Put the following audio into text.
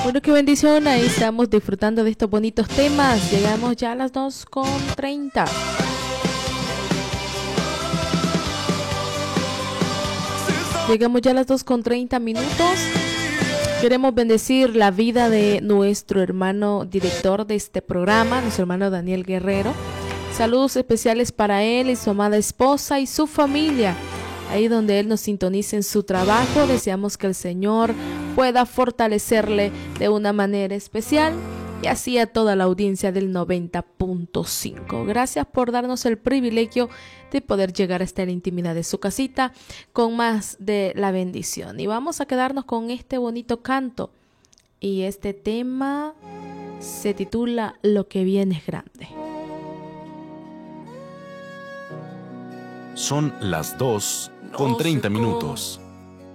Bueno, qué bendición, ahí estamos disfrutando de estos bonitos temas. Llegamos ya a las 2:30. Llegamos ya a las 2:30 minutos. Queremos bendecir la vida de nuestro hermano director de este programa, nuestro hermano Daniel Guerrero. Saludos especiales para él y su amada esposa y su familia. Ahí donde él nos sintoniza en su trabajo, deseamos que el Señor pueda fortalecerle de una manera especial y así a toda la audiencia del 90.5. Gracias por darnos el privilegio de poder llegar hasta la intimidad de su casita con más de la bendición. Y vamos a quedarnos con este bonito canto. Y este tema se titula Lo que viene es grande. Son las 2:30 minutos.